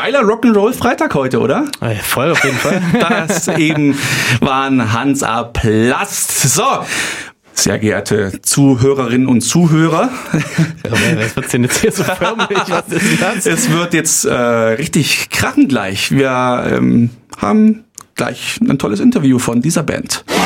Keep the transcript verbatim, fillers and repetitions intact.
geiler Rock'n'Roll-Freitag heute, oder? Ja, voll, auf jeden Fall. Das eben waren Hansa Plast. So, sehr geehrte Zuhörerinnen und Zuhörer. Was wird's denn jetzt hier so förmlich? Was ist denn das? Es wird jetzt äh, richtig krachen gleich. Wir ähm, haben gleich ein tolles Interview von dieser Band.